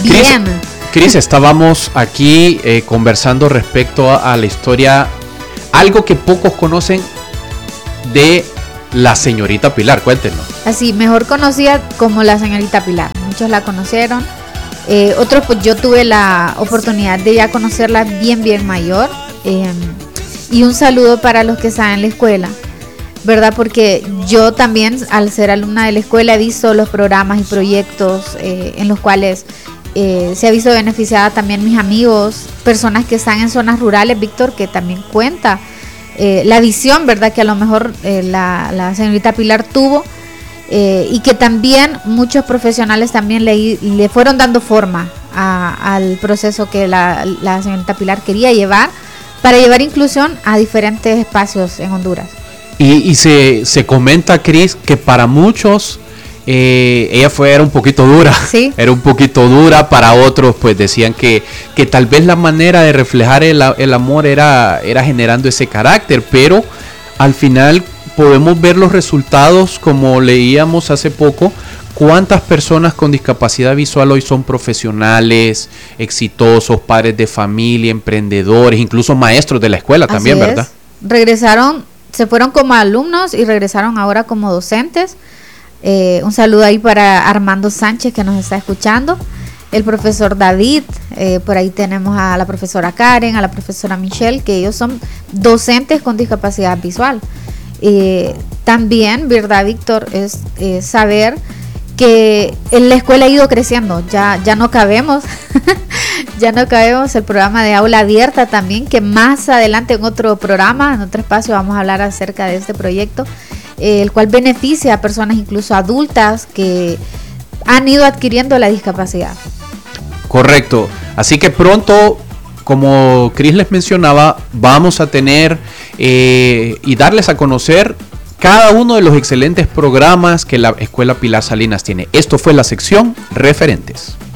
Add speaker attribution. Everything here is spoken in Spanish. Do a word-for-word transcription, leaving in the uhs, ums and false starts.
Speaker 1: Bien.
Speaker 2: Cris, estábamos aquí eh, conversando respecto a, a la historia, algo que pocos conocen de la señorita Pilar. Cuéntenos.
Speaker 1: Así, mejor conocida como la señorita Pilar. Muchos la conocieron. Eh, otros, pues yo tuve la oportunidad de ya conocerla bien, bien mayor. Eh, y un saludo para los que están en la escuela, ¿verdad? Porque yo también, al ser alumna de la escuela, he visto los programas y proyectos eh, en los cuales eh, se ha visto beneficiada también mis amigos, personas que están en zonas rurales, Víctor, que también cuenta eh, la visión, ¿verdad? Que a lo mejor eh, la, la señorita Pilar tuvo eh, y que también muchos profesionales también le, le fueron dando forma a, al proceso que la, la señorita Pilar quería llevar para llevar inclusión a diferentes espacios en Honduras.
Speaker 2: Y, y se, se comenta, Cris, que para muchos eh, ella fue era un poquito dura.
Speaker 1: ¿Sí?
Speaker 2: Era un poquito dura. Para otros, pues decían que, que tal vez la manera de reflejar el, el amor era, era generando ese carácter. Pero al final podemos ver los resultados, como leíamos hace poco. ¿Cuántas personas con discapacidad visual hoy son profesionales, exitosos, padres de familia, emprendedores, incluso maestros de la escuela? Así también, es. ¿Verdad?
Speaker 1: Regresaron, se fueron como alumnos y regresaron ahora como docentes. Eh, un saludo ahí para Armando Sánchez, que nos está escuchando, el profesor David, eh, por ahí tenemos a la profesora Karen, a la profesora Michelle, que ellos son docentes con discapacidad visual. Eh, también, ¿verdad, Víctor? Es eh, saber que en la escuela ha ido creciendo, ya, ya no cabemos, ya no cabemos el programa de aula abierta también, que más adelante en otro programa, en otro espacio vamos a hablar acerca de este proyecto, eh, el cual beneficia a personas incluso adultas que han ido adquiriendo la discapacidad.
Speaker 2: Correcto, así que pronto, como Cris les mencionaba, vamos a tener eh, y darles a conocer cada uno de los excelentes programas que la Escuela Pilar Salinas tiene. Esto fue la sección Referentes.